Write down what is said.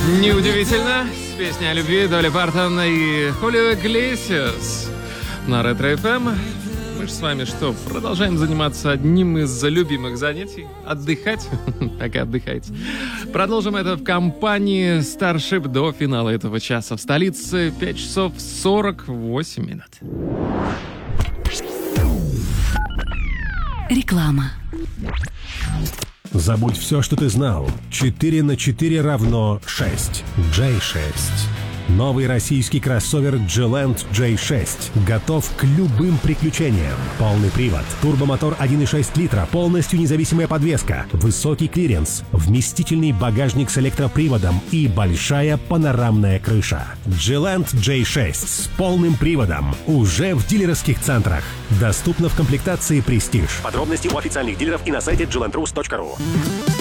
Неудивительно, песня о любви Долли Партон и Хулио Иглесиас на Ретро FM. Мы же с вами что, продолжаем заниматься одним из любимых занятий? Отдыхать? Пока отдыхайте. Продолжим это в компании Starship до финала этого часа. В столице 5 часов 48 минут. Реклама. Забудь все, что ты знал. 4 на 4 равно 6. J6. Новый российский кроссовер G-Land J6 готов к любым приключениям. Полный привод, турбомотор 1,6 литра, полностью независимая подвеска, высокий клиренс, вместительный багажник с электроприводом и большая панорамная крыша. G-Land J6 с полным приводом уже в дилерских центрах. Доступно в комплектации Prestige. Подробности у официальных дилеров и на сайте glandrus.ru.